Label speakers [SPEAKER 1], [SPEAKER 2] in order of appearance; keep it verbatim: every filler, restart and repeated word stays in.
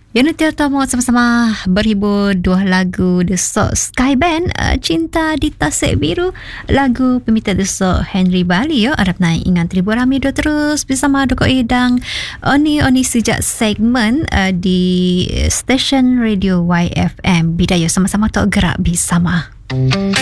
[SPEAKER 1] Unity Utama sama-sama berhibur dua lagu The Sok Sky Band, uh, Cinta di Tasik Biru, lagu Pemita The Sok Henry Bali. Yo, harap naik ingat Tribu Rami dua terus bersama Doko Edang Oni Oni sejak segmen uh, di stesen radio Y F M. Bidaya sama-sama tok gerak bersama.